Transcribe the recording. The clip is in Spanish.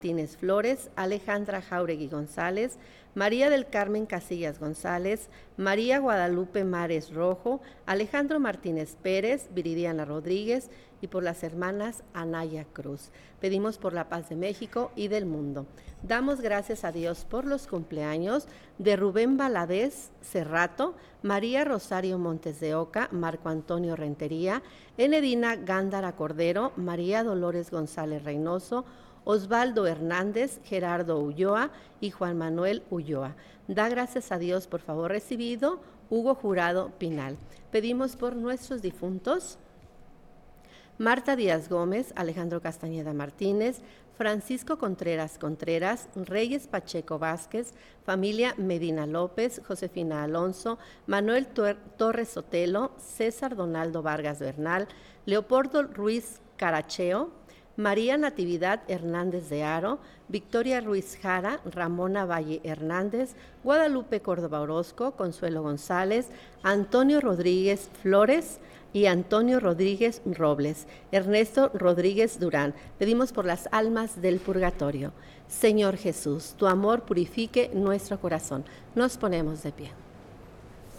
Martínez Flores, Alejandra Jauregui González, María del Carmen Casillas González, María Guadalupe Mares Rojo, Alejandro Martínez Pérez, Viridiana Rodríguez y por las hermanas Anaya Cruz. Pedimos por la paz de México y del mundo. Damos gracias a Dios por los cumpleaños de Rubén Valadez Cerrato, María Rosario Montes de Oca, Marco Antonio Rentería, Enedina Gándara Cordero, María Dolores González Reynoso, Osvaldo Hernández, Gerardo Ulloa y Juan Manuel Ulloa. Da gracias a Dios por favor recibido, Hugo Jurado Pinal. Pedimos por nuestros difuntos: Marta Díaz Gómez, Alejandro Castañeda Martínez, Francisco Contreras Contreras, Reyes Pacheco Vázquez, familia Medina López, Josefina Alonso, Manuel Torres Sotelo, César Donaldo Vargas Bernal, Leopoldo Ruiz Caracheo, María Natividad Hernández de Haro, Victoria Ruiz Jara, Ramona Valle Hernández, Guadalupe Córdoba Orozco, Consuelo González, Antonio Rodríguez Flores y Antonio Rodríguez Robles, Ernesto Rodríguez Durán. Pedimos por las almas del purgatorio. Señor Jesús, tu amor purifique nuestro corazón. Nos ponemos de pie.